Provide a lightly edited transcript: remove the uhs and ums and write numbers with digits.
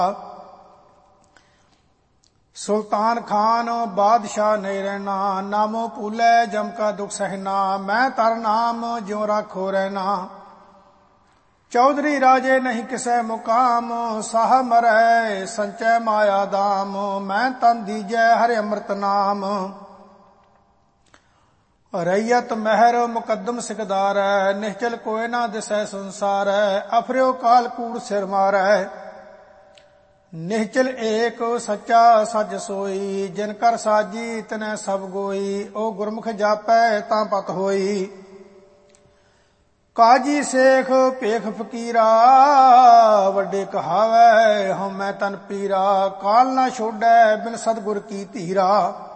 ਸੁਲਤਾਨ ਖਾਨ ਬਾਦਸ਼ਾਹ ਨਹੀਂ ਰਹਿਣਾ, ਨਾਮੋ ਭੂਲੇ ਜਮ ਕਾ ਦੁਖ ਸਹਿਨਾ, ਮੈਂ ਤਰ ਨਾਮ ਜਿਉ ਰਾਖੋ ਰਹਿਣਾ। ਚੌਧਰੀ ਰਾਜੇ ਨਹੀਂ ਕਿਸੇ ਮੁਕਾਮ, ਸਾਹ ਮਰੈ ਸੰਚੈ ਮਾਇਆ ਦਾਮ, ਮੈਂ ਤਨ ਦੀਜੈ ਹਰਿ ਅੰਮ੍ਰਿਤ ਨਾਮ। ਰਈਅਤ ਮਹਿਰ ਮੁਕੱਦਮ ਸਿਕਦਾਰੈ, ਨਿਹਚਲ ਕੋਇ ਨਾ ਦਿਸੈ ਸੰਸਾਰੈ, ਅਫਰਿਓ ਕਾਲ ਕੂੜ ਸਿਰ ਮਾਰੈ। ਨਿਹਚਲ ਏਕ ਸੱਚਾ ਸੱਚ ਸੋਈ, ਜਿਨ ਕਰ ਸਾਜੀ ਤਿਨੈ ਸਭ ਗੋਈ, ਉਹ ਗੁਰਮੁਖ ਜਾਪੈ ਤਾਂ ਪਤ ਹੋਈ। ਕਾਜੀ ਸੇਖ ਭੇਖ ਫਕੀਰਾ, ਵੱਡੇ ਕਹਾਵੈ ਹਉ ਮੈਂ ਤਨ ਪੀਰਾ, ਕਾਲ ਨਾ ਛੋਡੈ ਬਿਨ ਸਤਿਗੁਰ ਕੀ ਧੀਰਾ।